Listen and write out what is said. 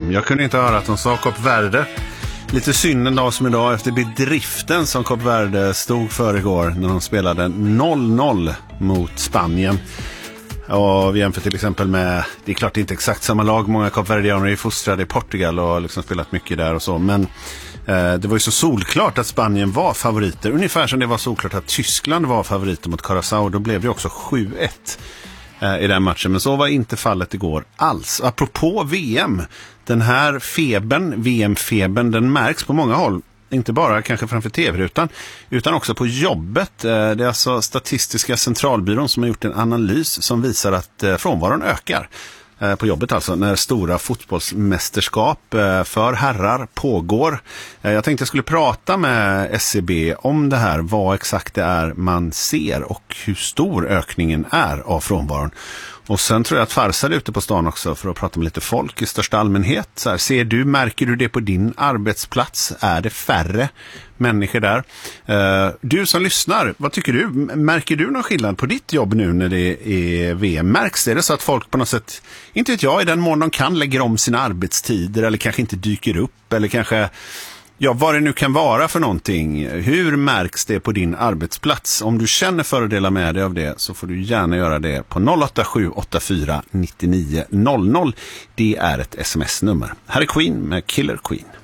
Jag kunde inte höra att de sa Kap Verde. Lite synd en dag som idag efter bedriften som Kap Verde stod för igår när de spelade 0-0 mot Spanien. Och vi jämför till exempel med, det är klart det är inte exakt samma lag, många kapverdianer är fostrade i Portugal och har liksom spelat mycket där och så, men det var ju så solklart att Spanien var favoriter, ungefär som det var solklart att Tyskland var favoriter mot Curaçao. Då blev det också 7-1 i den matchen, men så var inte fallet igår alls. Apropå VM, den här febern, VM-febern, den märks på många håll. Inte bara kanske framför tv-rutan utan också på jobbet. Det är alltså Statistiska centralbyrån som har gjort en analys som visar att frånvaron ökar på jobbet, alltså när stora fotbollsmästerskap för herrar pågår. Jag tänkte jag skulle prata med SCB om det här, vad exakt det är man ser och hur stor ökningen är av frånvaron. Och sen tror jag att Farsad är ute på stan också för att prata med lite folk i största allmänhet. Så här, märker du det på din arbetsplats? Är det färre människor där? Du som lyssnar, vad tycker du? Märker du någon skillnad på ditt jobb nu när det är VM? Märks det? Är det så att folk på något sätt, inte vet jag, i den mån de kan lägger om sina arbetstider eller kanske inte dyker upp eller kanske... Ja, vad det nu kan vara för någonting. Hur märks det på din arbetsplats? Om du känner fördelar med dig av det så får du gärna göra det på 08784 9900. Det är ett sms-nummer. Här är Queen med Killer Queen.